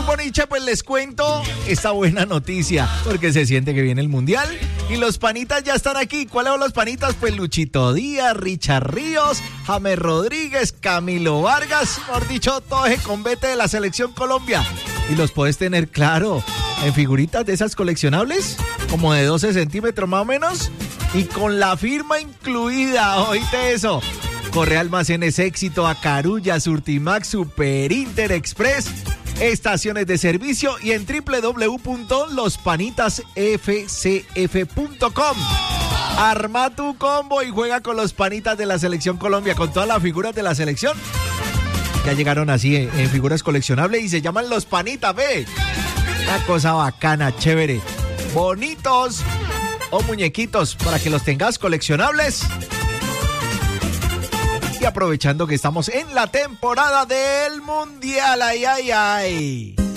Boniche, pues les cuento esta buena noticia, porque se siente que viene el Mundial y los panitas ya están aquí. ¿Cuáles son los panitas? Pues Luchito Díaz, Richard Ríos, James Rodríguez, Camilo Vargas, mejor dicho, todo ese convete de la Selección Colombia. Y los puedes tener, claro, en figuritas de esas coleccionables, como de 12 centímetros más o menos, y con la firma incluida, oíste eso. Corre Almacenes Éxito, Acarulla, Surtimax, Super Inter Express, estaciones de servicio y en www.lospanitasfcf.com. Arma tu combo y juega con los panitas de la Selección Colombia, con todas las figuras de la selección. Ya llegaron así en figuras coleccionables y se llaman los panitas, ve. Una cosa bacana, chévere. Bonitos o muñequitos para que los tengas coleccionables. Y aprovechando que estamos en la temporada del Mundial, ay, ay, ay.